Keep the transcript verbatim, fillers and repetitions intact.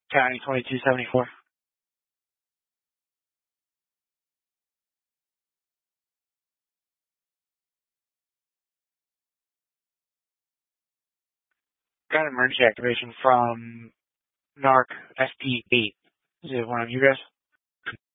County twenty-two seventy-four. Got an emergency activation from N A R C S P eight. Is it one of you guys?